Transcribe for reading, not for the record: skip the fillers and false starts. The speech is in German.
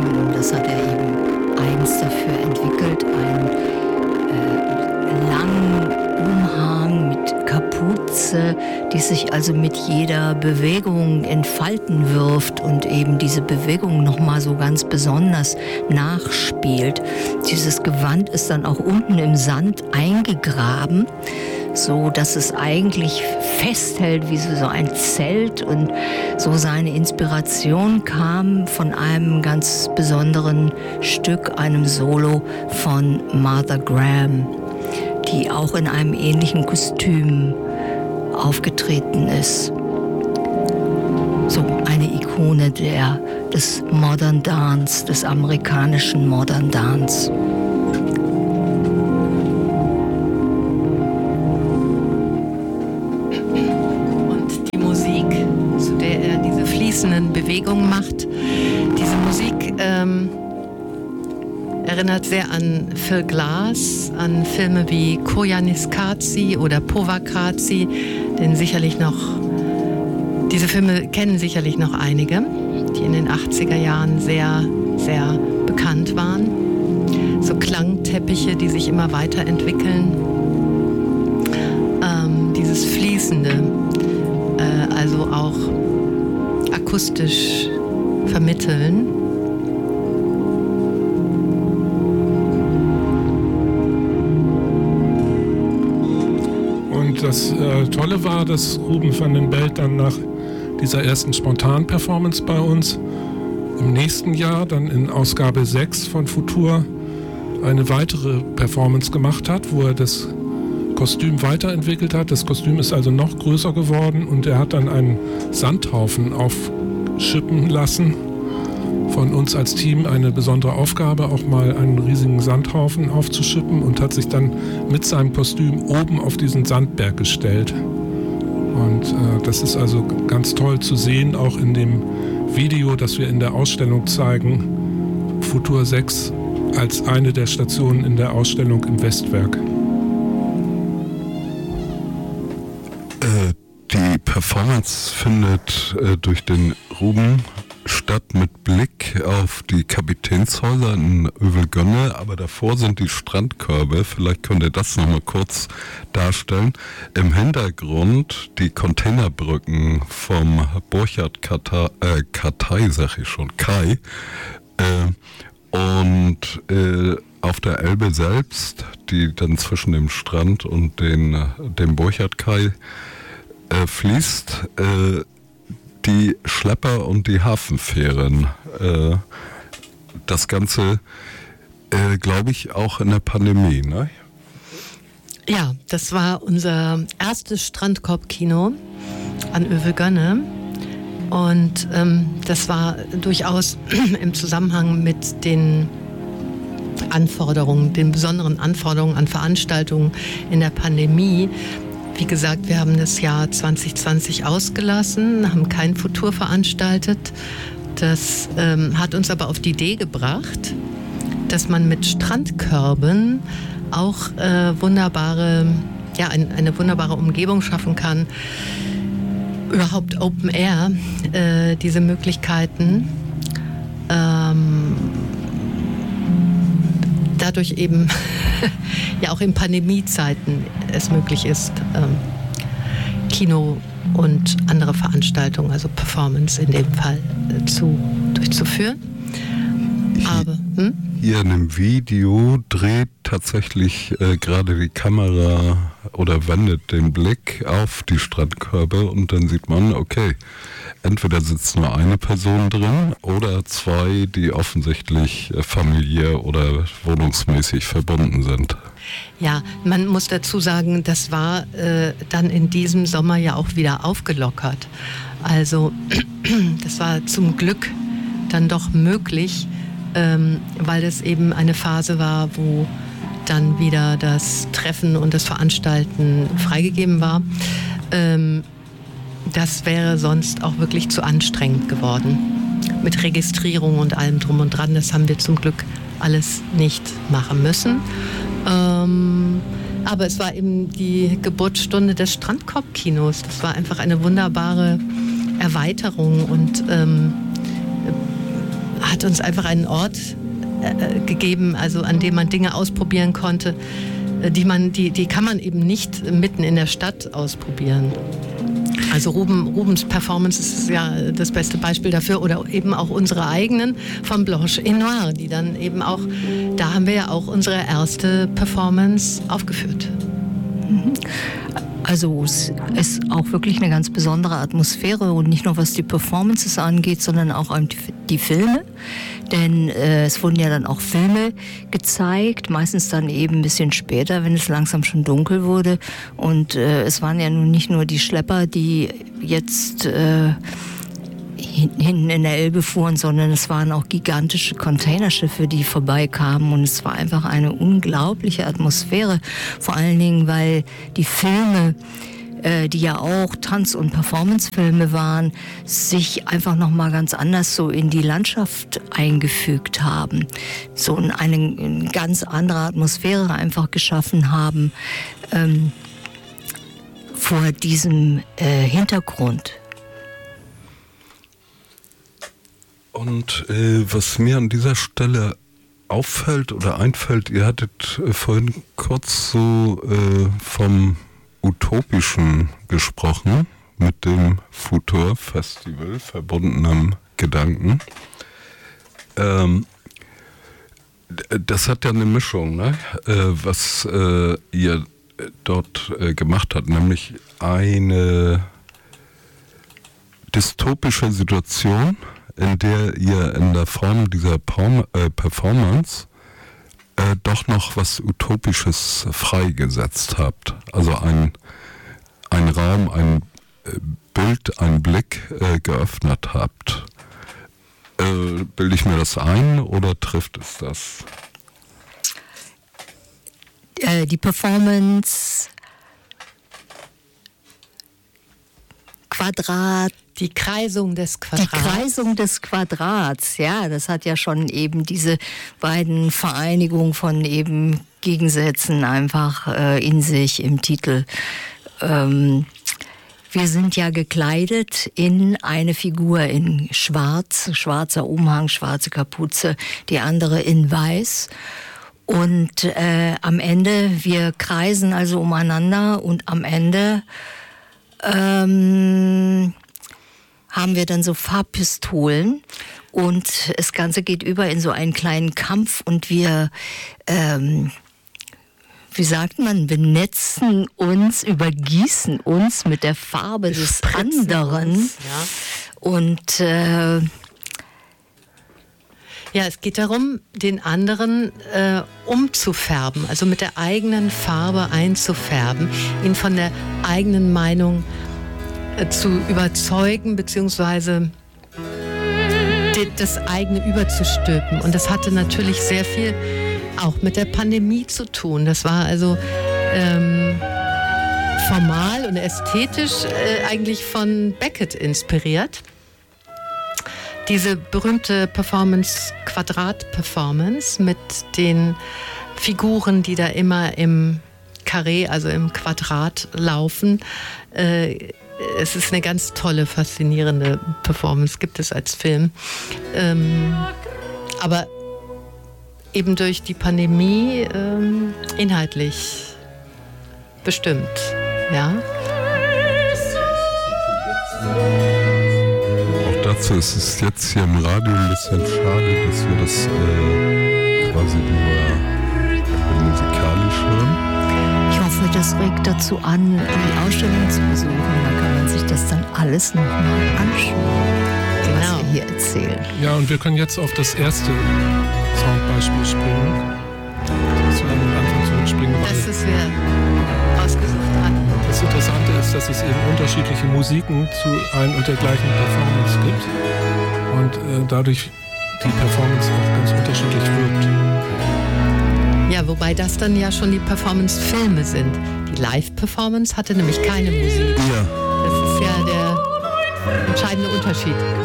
Kostüm. Und das hat er eben eigens dafür entwickelt, einen langen Umhang mit Kapuze, die sich also mit jeder Bewegung in Falten wirft und eben diese Bewegung nochmal so ganz besonders nachspielt. Dieses Gewand ist dann auch unten im Sand eingegraben, so dass es eigentlich festhält wie so ein Zelt, und so seine Inspiration kam von einem ganz besonderen Stück, einem Solo von Martha Graham, die auch in einem ähnlichen Kostüm aufgetreten ist. So eine Ikone des Modern Dance, des amerikanischen Modern Dance. Bewegung macht. Diese Musik erinnert sehr an Phil Glass, an Filme wie Koyaanisqatsi oder Povakazi, diese Filme kennen sicherlich noch einige, die in den 80er Jahren sehr, sehr bekannt waren. So Klangteppiche, die sich immer weiterentwickeln. Dieses Fließende, also auch akustisch vermitteln. Und das Tolle war, dass Ruben van den Belt dann nach dieser ersten Spontan-Performance bei uns im nächsten Jahr, dann in Ausgabe 6 von Futur, eine weitere Performance gemacht hat, wo er das Kostüm weiterentwickelt hat. Das Kostüm ist also noch größer geworden und er hat dann einen Sandhaufen aufschippen lassen. Von uns als Team eine besondere Aufgabe, auch mal einen riesigen Sandhaufen aufzuschippen, und hat sich dann mit seinem Kostüm oben auf diesen Sandberg gestellt. Und das ist also ganz toll zu sehen, auch in dem Video, das wir in der Ausstellung zeigen. Futur 6 als eine der Stationen in der Ausstellung im Westwerk. Die Performance findet durch den Ruben statt mit Blick auf die Kapitänshäuser in Övelgönne, aber davor sind die Strandkörbe. Vielleicht könnt ihr das nochmal kurz darstellen. Im Hintergrund die Containerbrücken vom Burchard Kartei, sag ich schon, Kai. Und auf der Elbe selbst, die dann zwischen dem Strand und dem Burchard Kai fließt, die Schlepper und die Hafenfähren. Das Ganze, glaube ich, auch in der Pandemie, ne? Ja, das war unser erstes Strandkorbkino an Övelgönne. Und das war durchaus im Zusammenhang mit den Anforderungen, den besonderen Anforderungen an Veranstaltungen in der Pandemie. Wie gesagt, wir haben das Jahr 2020 ausgelassen, haben kein Futur veranstaltet. Das hat uns aber auf die Idee gebracht, dass man mit Strandkörben auch eine wunderbare Umgebung schaffen kann. Überhaupt Open Air, diese Möglichkeiten. Dadurch eben ja auch in Pandemiezeiten es möglich ist, Kino und andere Veranstaltungen, also Performance in dem Fall, durchzuführen. Aber hier in dem Video dreht tatsächlich gerade die Kamera oder wendet den Blick auf die Strandkörbe, und dann sieht man, okay, entweder sitzt nur eine Person drin oder zwei, die offensichtlich familiär oder wohnungsmäßig verbunden sind. Ja, man muss dazu sagen, das war dann in diesem Sommer ja auch wieder aufgelockert. Also das war zum Glück dann doch möglich, weil es eben eine Phase war, wo dann wieder das Treffen und das Veranstalten freigegeben war. Das wäre sonst auch wirklich zu anstrengend geworden. Mit Registrierung und allem drum und dran, das haben wir zum Glück alles nicht machen müssen. Aber es war eben die Geburtsstunde des Strandkorbkinos. Das war einfach eine wunderbare Erweiterung und hat uns einfach einen Ort gegeben, also an dem man Dinge ausprobieren konnte, die kann man eben nicht mitten in der Stadt ausprobieren. Also Rubens Performance ist ja das beste Beispiel dafür, oder eben auch unsere eigenen von Blanche et Noir, die dann eben auch, da haben wir ja auch unsere erste Performance aufgeführt. Also es ist auch wirklich eine ganz besondere Atmosphäre und nicht nur was die Performances angeht, sondern auch die Filme. Denn es wurden ja dann auch Filme gezeigt, meistens dann eben ein bisschen später, wenn es langsam schon dunkel wurde. Und es waren ja nun nicht nur die Schlepper, die jetzt hinten in der Elbe fuhren, sondern es waren auch gigantische Containerschiffe, die vorbeikamen. Und es war einfach eine unglaubliche Atmosphäre. Vor allen Dingen, weil die Filme, die ja auch Tanz- und Performancefilme waren, sich einfach nochmal ganz anders so in die Landschaft eingefügt haben. So eine ganz andere Atmosphäre einfach geschaffen haben vor diesem Hintergrund. Und was mir an dieser Stelle auffällt oder einfällt, ihr hattet vorhin kurz so vom Utopischen gesprochen, mit dem Futur-Festival, verbundenem Gedanken. Das hat ja eine Mischung, ne? Was ihr dort gemacht habt, nämlich eine dystopische Situation, in der ihr in der Form dieser Performance doch noch was Utopisches freigesetzt habt. Also ein Raum, ein Bild, ein Blick geöffnet habt. Bilde ich mir das ein oder trifft es das? Die Performance Quadrat. Die Kreisung des Quadrats. Die Kreisung des Quadrats, ja, das hat ja schon eben diese beiden Vereinigungen von eben Gegensätzen einfach in sich im Titel. Wir sind ja gekleidet in eine Figur in schwarz, schwarzer Umhang, schwarze Kapuze, die andere in weiß. Und am Ende, wir kreisen also umeinander und am Ende haben wir dann so Farbpistolen und das Ganze geht über in so einen kleinen Kampf und wir, wie sagt man, benetzen uns, übergießen uns mit der Farbe des anderen. Uns, ja. Und ja, es geht darum, den anderen umzufärben, also mit der eigenen Farbe einzufärben, ihn von der eigenen Meinung zu überzeugen, beziehungsweise das eigene überzustülpen. Und das hatte natürlich sehr viel auch mit der Pandemie zu tun. Das war also formal und ästhetisch eigentlich von Beckett inspiriert. Diese berühmte Performance, Quadrat-Performance mit den Figuren, die da immer im Karree, also im Quadrat laufen. Es ist eine ganz tolle, faszinierende Performance, gibt es als Film. Aber eben durch die Pandemie inhaltlich bestimmt, ja. Auch dazu ist es jetzt hier im Radio ein bisschen schade, dass wir das quasi nur musikalisch hören. ich hoffe, das regt dazu an, die Ausstellung zu besuchen. Dann kann man sich das dann alles nochmal anschauen, was wir hier erzählen. Ja, und wir können jetzt auf das erste Soundbeispiel springen. Das wir am Anfang zurückspringen. Das ist wir ausgesucht hatten. Das Interessante ist, dass es eben unterschiedliche Musiken zu ein und der gleichen Performance gibt und dadurch die Performance auch ganz unterschiedlich wirkt. Ja, wobei das dann ja schon die Performance-Filme sind. Die Live-Performance hatte nämlich keine Musik. Ja. Das ist ja der entscheidende Unterschied.